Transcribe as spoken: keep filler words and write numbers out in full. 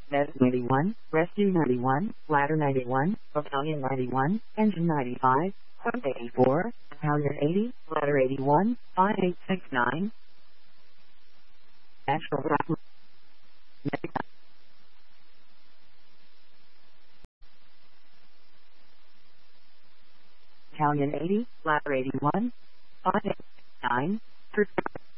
Med ninety-one, Rescue ninety-one, Ladder ninety-one, Battalion ninety-one, Engine ninety-five, Pump eighty-four, Battalion eighty, Ladder eighty-one, five eight six nine. Natural Rock. Battalion eighty, Ladder eighty-one, five eight six nine.